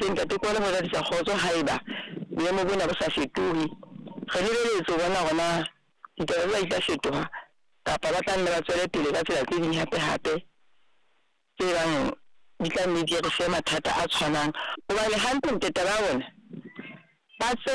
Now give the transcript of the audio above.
ntate ko le hore di sa khotso haeba le mo bona ba sa fetohi re lebeletse bona gona ditaba ba itla fetoha kapa ba tla nna ba tswele pele ka tsela tse ding hape tse bang di tla mme di re fe mathata a tshwanang hobane hantse ntate ba bona ba